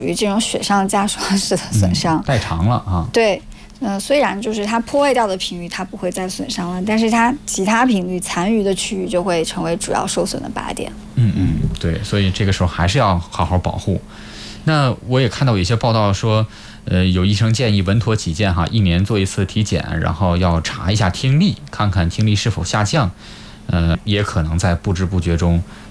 于这种雪上加霜式的损伤， 代偿了啊。 对。虽然就是它破坏掉的频率它不会再损伤了，但是它其他频率残余的区域就会成为主要受损的靶点。 对，所以这个时候还是要好好保护。那我也看到有一些报道说，有医生建议稳妥起见1年做一次体检，然后要查一下听力，看看听力是否下降，也可能在不知不觉中